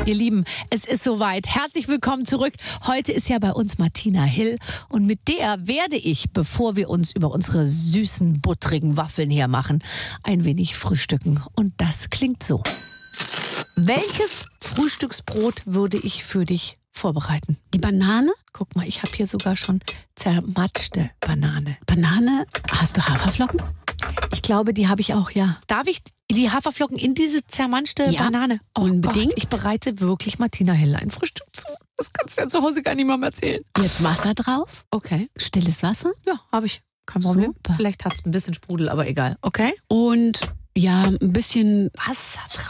Ihr Lieben, es ist soweit. Herzlich willkommen zurück. Heute ist ja bei uns Martina Hill und mit der werde ich, bevor wir uns über unsere süßen, buttrigen Waffeln hier machen, ein wenig frühstücken. Und das klingt so. Welches Frühstücksbrot würde ich für dich vorbereiten? Die Banane? Guck mal, ich habe hier sogar schon zermatschte Banane. Banane? Hast du Haferflocken? Ich glaube, die habe ich auch, ja. Darf ich die Haferflocken in diese zermatschte Ja, Banane? Oh unbedingt. Gott, ich bereite wirklich Martina Hill ein Frühstück zu. Das kannst du ja zu Hause gar nicht mehr erzählen. Jetzt Wasser drauf? Okay. Stilles Wasser? Ja, habe ich. Kein Problem. Super. Vielleicht hat es ein bisschen Sprudel, aber egal. Okay. Und ja, ein bisschen Wasser drauf.